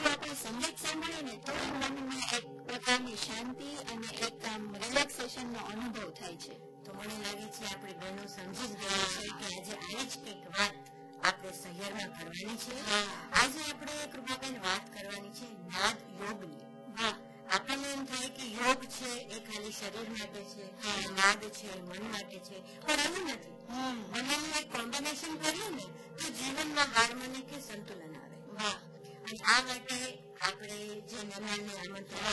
આપણે સંગીત સાંભળીએ ને તો મનમાં એક પ્રકારની શાંતિ અને એક રિલેક્સેશન નો અનુભવ થાય છે. તો મને લાગે છે આપણે બહેનો સમજી જ ગયા છે કે આજે આવી જ કંઈક વાત આપણે શહેરમાં કરવાની છે. આજે આપણે કૃપાબેન વાત કરવાની છે નાદ યોગની. આપણને એમ થાય કે યોગ છે એ ખાલી શરીર માટે છે, નાદ છે મન માટે છે, પણ એવું નથી. બંનેનું એક કોમ્બિનેશન કરીએ ને તો જીવનમાં હાર્મોની કે સંતુલન આવે. અને આ માટે આપણે જે મહેમાનને આમંત્રણ